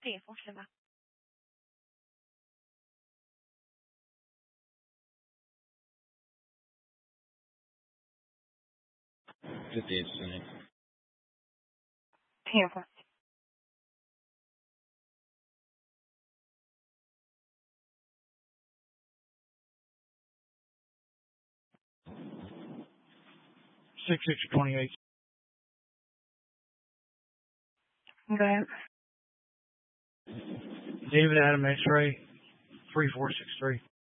forcément. Fifty-eight Senate. Tampa. Six 28. Go ahead. David Adam X-ray 3463.